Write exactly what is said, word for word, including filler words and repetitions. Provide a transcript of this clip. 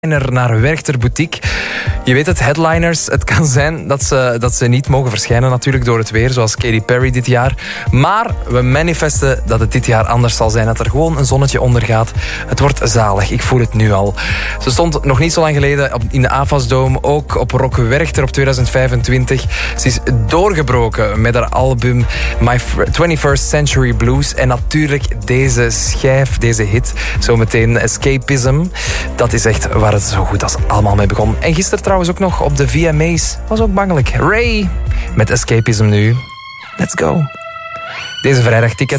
naar Werchter Boutique. Je weet het, headliners. Het kan zijn dat ze, dat ze niet mogen verschijnen natuurlijk door het weer, zoals Katy Perry dit jaar. Maar we manifesten dat het dit jaar anders zal zijn. Dat er gewoon een zonnetje ondergaat. Het wordt zalig. Ik voel het nu al. Ze stond nog niet zo lang geleden op, in de A F A S Dome. Ook op Rock Werchter op tweeduizend vijfentwintig. Ze is doorgebroken met haar album My twenty-first Century Blues. En natuurlijk deze schijf, deze hit. Zometeen Escapism. Dat is echt waar het zo goed als allemaal mee begon. En gisteren trouwens ook nog op de V M A's. Was ook bangelijk. Ray met Escapism nu. Let's go. Deze vrijdag ticket.